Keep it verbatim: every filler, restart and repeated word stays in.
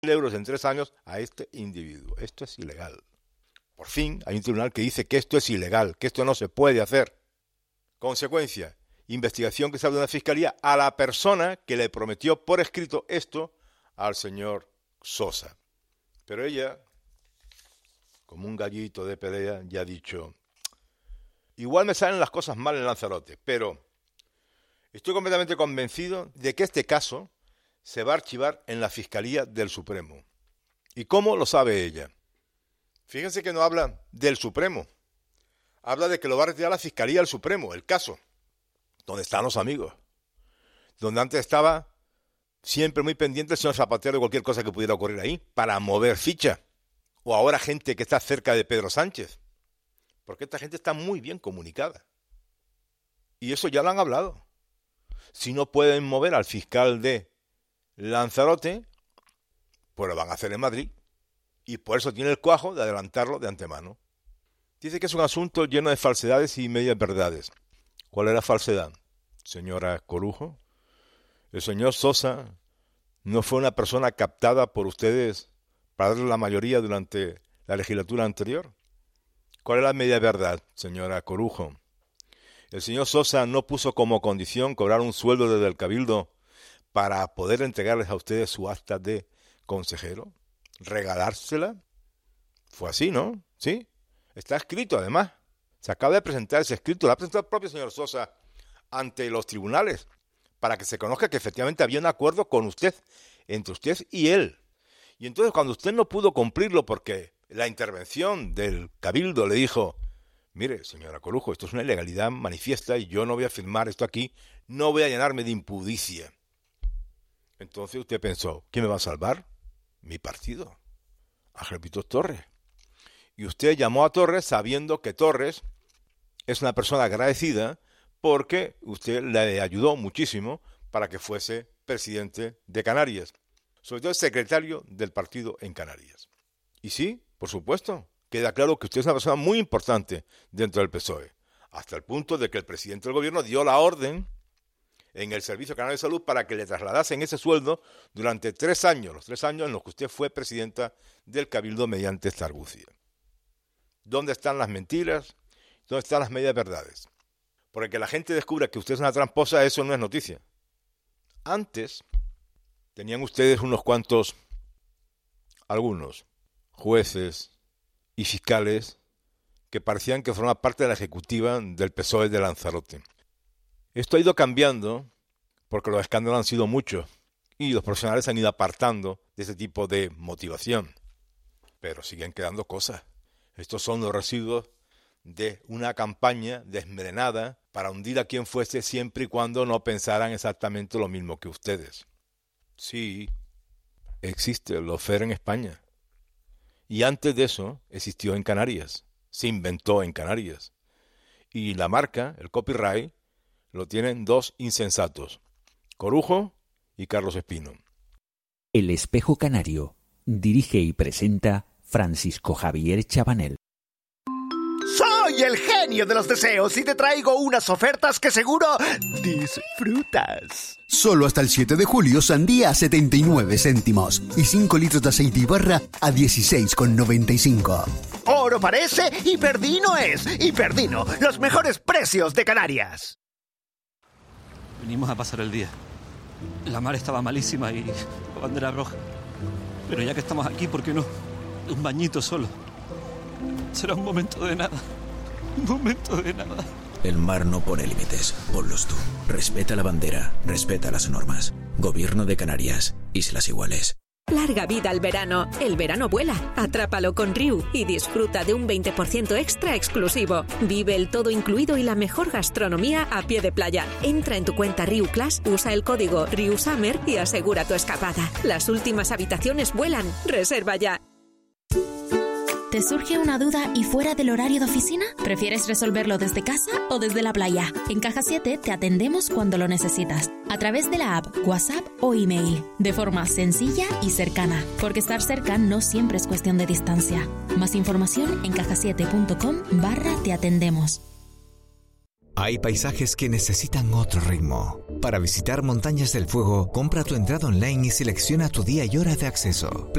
euros en tres años a este individuo. Esto es ilegal. Por fin hay un tribunal que dice que esto es ilegal, que esto no se puede hacer. Consecuencia, investigación que se abre de la Fiscalía a la persona que le prometió por escrito esto al señor Sosa. Pero ella, como un gallito de pelea, ya ha dicho, igual me salen las cosas mal en Lanzarote, pero estoy completamente convencido de que este caso se va a archivar en la Fiscalía del Supremo. ¿Y cómo lo sabe ella? Fíjense que no habla del Supremo. Habla de que lo va a retirar la Fiscalía del Supremo, el caso. Donde están los amigos. Donde antes estaba siempre muy pendiente el señor Zapatero de cualquier cosa que pudiera ocurrir ahí, para mover ficha. O ahora gente que está cerca de Pedro Sánchez. Porque esta gente está muy bien comunicada. Y eso ya lo han hablado. Si no pueden mover al fiscal de Lanzarote, pues lo van a hacer en Madrid. Y por eso tiene el cuajo de adelantarlo de antemano. Dice que es un asunto lleno de falsedades y medias verdades. ¿Cuál es la falsedad, señora Corujo? El señor Sosa no fue una persona captada por ustedes para darle la mayoría durante la legislatura anterior. ¿Cuál es la media verdad, señora Corujo? El señor Sosa no puso como condición cobrar un sueldo desde el Cabildo para poder entregarles a ustedes su acta de consejero, regalársela. Fue así, ¿no? ¿Sí? Está escrito, además. Se acaba de presentar ese escrito. Lo ha presentado el propio señor Sosa ante los tribunales para que se conozca que efectivamente había un acuerdo con usted, entre usted y él. Y entonces cuando usted no pudo cumplirlo porque la intervención del Cabildo le dijo, mire, señora Corujo, esto es una ilegalidad manifiesta y yo no voy a firmar esto aquí, no voy a llenarme de impudicia. Entonces usted pensó, ¿quién me va a salvar? Mi partido, Ángel Víctor Torres. Y usted llamó a Torres sabiendo que Torres es una persona agradecida porque usted le ayudó muchísimo para que fuese presidente de Canarias, sobre todo secretario del partido en Canarias. Y sí, por supuesto, queda claro que usted es una persona muy importante dentro del P S O E, hasta el punto de que el presidente del gobierno dio la orden en el Servicio Canario de Salud para que le trasladasen ese sueldo durante tres años, los tres años en los que usted fue presidenta del Cabildo mediante esta argucia. ¿Dónde están las mentiras? ¿Dónde están las medias verdades? Porque que la gente descubra que usted es una tramposa, eso no es noticia. Antes tenían ustedes unos cuantos, algunos, jueces y fiscales que parecían que formaban parte de la ejecutiva del P S O E de Lanzarote. Esto ha ido cambiando porque los escándalos han sido muchos y los profesionales han ido apartando de ese tipo de motivación. Pero siguen quedando cosas. Estos son los residuos de una campaña desmedrenada para hundir a quien fuese siempre y cuando no pensaran exactamente lo mismo que ustedes. Sí, existe el lawfare en España. Y antes de eso existió en Canarias. Se inventó en Canarias. Y la marca, el copyright, lo tienen dos insensatos, Corujo y Carlos Espino. El Espejo Canario. Dirige y presenta Francisco Javier Chabanel. Soy el genio de los deseos y te traigo unas ofertas que seguro disfrutas. Solo hasta el siete de julio, sandía a setenta y nueve céntimos y cinco litros de aceite Ibarra a dieciséis con noventa y cinco. Oro parece y Perdino es. Y Perdino, los mejores precios de Canarias. Venimos a pasar el día. La mar estaba malísima y la bandera roja. Pero ya que estamos aquí, ¿por qué no? Un bañito solo. Será un momento de nada. Un momento de nada. El mar no pone límites. Ponlos tú. Respeta la bandera. Respeta las normas. Gobierno de Canarias. Islas Iguales. Larga vida al verano. El verano vuela. Atrápalo con Riu y disfruta de un veinte por ciento extra exclusivo. Vive el todo incluido y la mejor gastronomía a pie de playa. Entra en tu cuenta Riu Class, usa el código RIUSUMMER y asegura tu escapada. Las últimas habitaciones vuelan. Reserva ya. ¿Te surge una duda y fuera del horario de oficina? ¿Prefieres resolverlo desde casa o desde la playa? En Caja siete te atendemos cuando lo necesitas, a través de la app, WhatsApp o email, de forma sencilla y cercana, porque estar cerca no siempre es cuestión de distancia. Más información en caja siete punto com barra te atendemos. Hay paisajes que necesitan otro ritmo. Para visitar Montañas del Fuego, compra tu entrada online y selecciona tu día y hora de acceso.